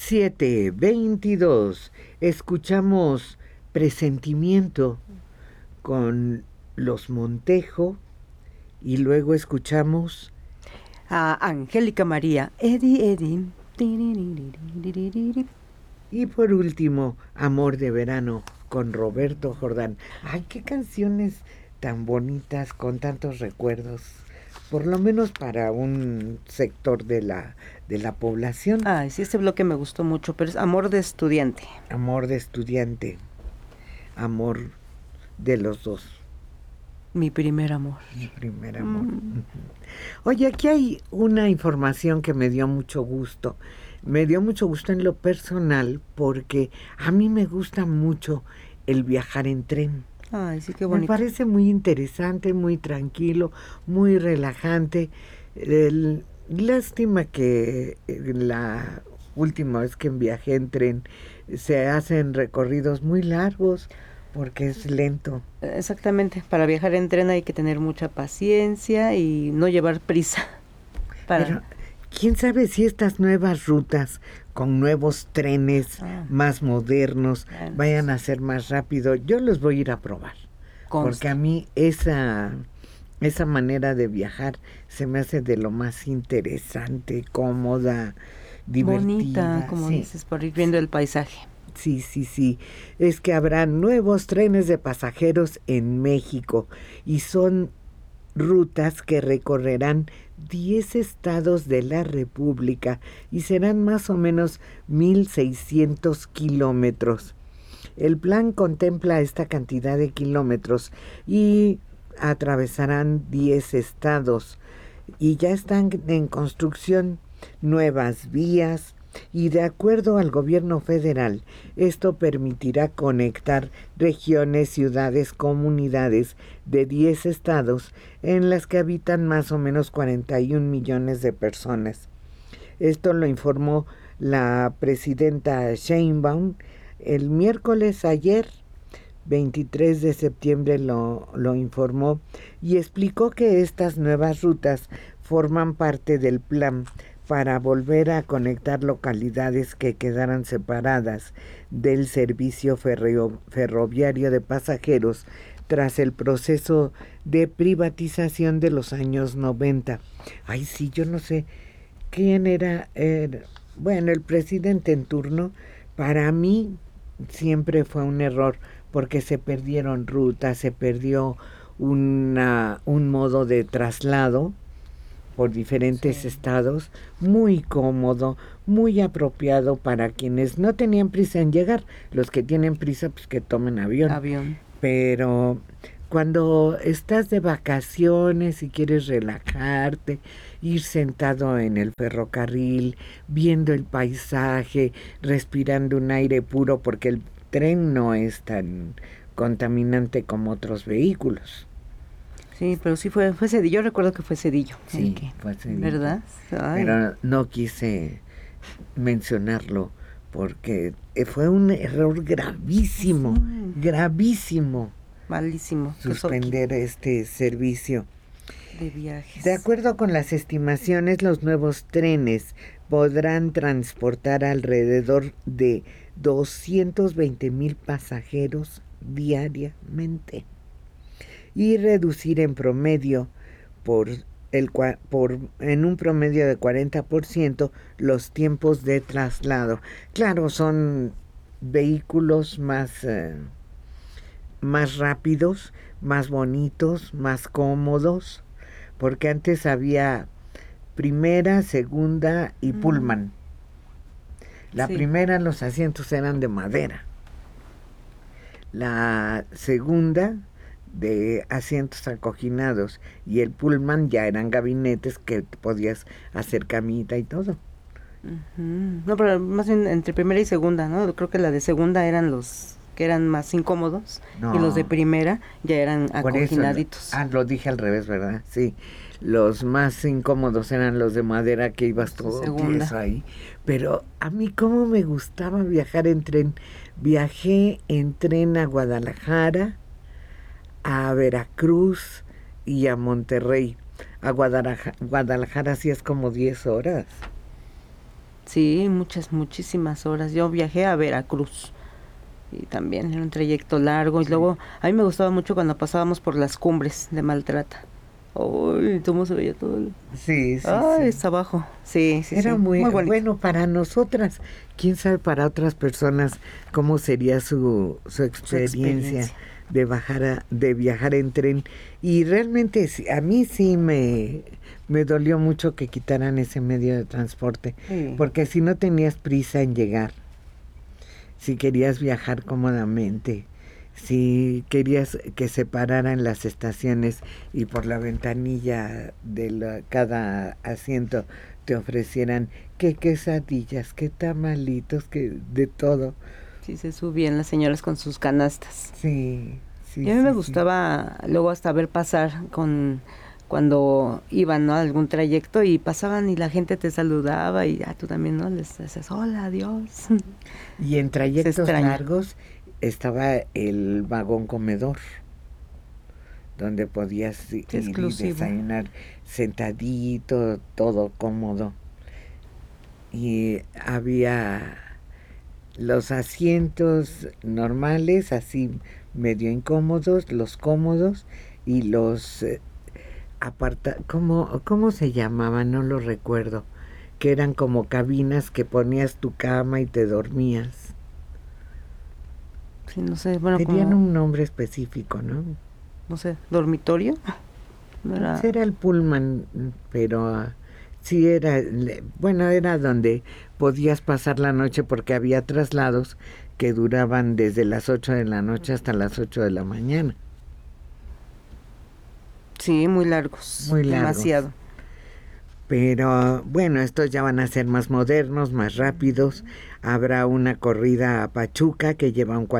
7:22. Escuchamos Presentimiento con Los Montejo y luego escuchamos a Angélica María, Eddie. Y por último, Amor de Verano con Roberto Jordán. Ay, qué canciones tan bonitas con tantos recuerdos. Por lo menos para un sector de la población. Ay, sí, este bloque me gustó mucho, pero es Amor de Estudiante. Amor de estudiante. Amor de los dos. Mi primer amor. Mi primer amor. Oye, aquí hay una información que me dio mucho gusto. Me dio mucho gusto en lo personal porque a mí me gusta mucho el viajar en tren. Ay, sí, qué bonito. Me parece muy interesante, muy tranquilo, muy relajante. Lástima que la última vez que viajé en tren se hacen recorridos muy largos porque es lento. Exactamente, para viajar en tren hay que tener mucha paciencia y no llevar prisa. Pero quién sabe si estas nuevas rutas con nuevos trenes más modernos vayan a ser más rápido. Yo los voy a ir a probar. Porque a mí esa manera de viajar se me hace de lo más interesante, cómoda, divertida. Bonita, como dices, por ir viendo el paisaje. Sí. Es que habrá nuevos trenes de pasajeros en México y son rutas que recorrerán 10 estados de la República y serán más o menos 1,600 kilómetros. El plan contempla esta cantidad de kilómetros y atravesarán 10 estados y ya están en construcción nuevas vías y de acuerdo al gobierno federal, esto permitirá conectar regiones, ciudades, comunidades de 10 estados en las que habitan más o menos 41 millones de personas. Esto lo informó la presidenta Sheinbaum el miércoles ayer, 23 de septiembre, lo informó y explicó que estas nuevas rutas forman parte del plan para volver a conectar localidades que quedaran separadas del servicio ferroviario de pasajeros tras el proceso de privatización de los años 90. Ay, sí, yo no sé quién era, bueno, el presidente en turno. Para mí siempre fue un error porque se perdieron rutas, se perdió un modo de traslado por diferentes estados, muy cómodo, muy apropiado para quienes no tenían prisa en llegar. Los que tienen prisa, pues que tomen avión. Pero cuando estás de vacaciones y quieres relajarte, ir sentado en el ferrocarril, viendo el paisaje, respirando un aire puro, porque el tren no es tan contaminante como otros vehículos. Sí, pero sí fue Cedillo, yo recuerdo que fue Cedillo. Sí, fue Cedillo. ¿Verdad? Ay. Pero no quise mencionarlo porque fue un error gravísimo, gravísimo. Malísimo. Suspender este servicio de viajes. De acuerdo con las estimaciones, los nuevos trenes podrán transportar alrededor de 220,000 pasajeros diariamente y reducir en promedio en un promedio de 40% los tiempos de traslado. Claro, son vehículos más rápidos, más bonitos, más cómodos, porque antes había primera, segunda y pullman. La primera, los asientos eran de madera. La segunda, de asientos acoginados, y el pullman ya eran gabinetes que podías hacer camita y todo. No, pero más bien entre primera y segunda, ¿no? Creo que la de segunda eran los que eran más incómodos, y los de primera ya eran acoginaditos. Lo dije al revés, ¿verdad? Sí, los más incómodos eran los de madera, que ibas todo tieso ahí. Pero a mí cómo me gustaba viajar en tren. Viajé en tren a Guadalajara, a Veracruz y a Monterrey. A Guadalajara sí es como 10 horas. Sí, muchísimas horas. Yo viajé a Veracruz y también era un trayecto largo. Y luego, a mí me gustaba mucho cuando pasábamos por las cumbres de Maltrata. Uy, cómo se veía todo. Sí, sí, Ay, sí. está abajo. Sí, Era sí. muy bonito. bueno para nosotras. Quién sabe para otras personas cómo sería su experiencia de viajar en tren. Y realmente a mí sí me dolió mucho que quitaran ese medio de transporte, porque si no tenías prisa en llegar, si querías viajar cómodamente, si querías que se pararan las estaciones y por la ventanilla de cada asiento te ofrecieran que quesadillas, que tamalitos, que de todo. Sí, se subían las señoras con sus canastas. Sí, sí. Y a mí me gustaba luego hasta ver pasar cuando iban, ¿no?, a algún trayecto y pasaban y la gente te saludaba y tú también, ¿no?, les dices hola, adiós. Y en trayectos largos estaba el vagón comedor, donde podías ir y desayunar sentadito, todo cómodo. Y había los asientos normales, así medio incómodos, los cómodos, y los ¿cómo se llamaban? No lo recuerdo, que eran como cabinas que ponías tu cama y te dormías. Sí, no sé, bueno, tenían un nombre específico, ¿no? No sé, ¿dormitorio? No era el Pullman, pero sí era, bueno, era donde podías pasar la noche porque había traslados que duraban desde las 8 de la noche hasta las 8 de la mañana. Sí, muy largos. Muy largos. Demasiado. Pero bueno, estos ya van a ser más modernos, más rápidos. Habrá una corrida a Pachuca que lleva un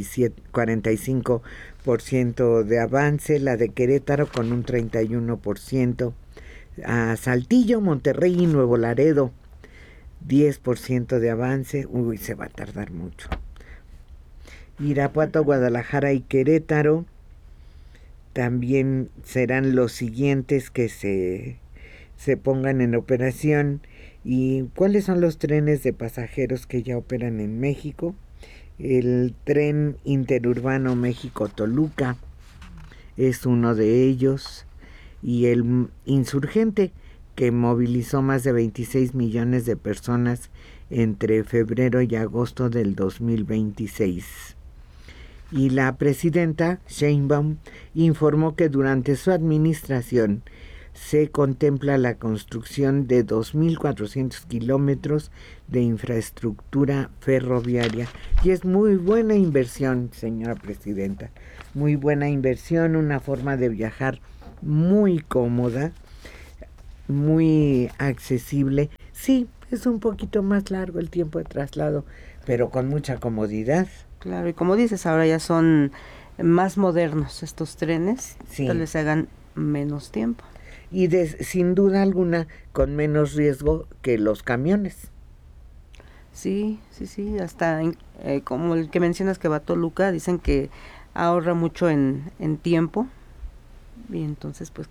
45% de avance, la de Querétaro con un 31%, a Saltillo, Monterrey y Nuevo Laredo 10% de avance. Uy, se va a tardar mucho. Irapuato, Guadalajara y Querétaro también serán los siguientes que se pongan en operación. ¿Y cuáles son los trenes de pasajeros que ya operan en México? El tren interurbano México-Toluca es uno de ellos, y el Insurgente, que movilizó más de 26 millones de personas entre febrero y agosto del 2026. Y la presidenta Sheinbaum informó que durante su administración se contempla la construcción de 2.400 kilómetros de infraestructura ferroviaria. Y es muy buena inversión, señora presidenta. Muy buena inversión, una forma de viajar muy cómoda, muy accesible. Sí, es un poquito más largo el tiempo de traslado, pero con mucha comodidad. Claro, y como dices, ahora ya son más modernos estos trenes, tal vez se hagan menos tiempo. Y sin duda alguna con menos riesgo que los camiones. Sí, hasta como el que mencionas que va a Toluca, dicen que ahorra mucho en tiempo, y entonces pues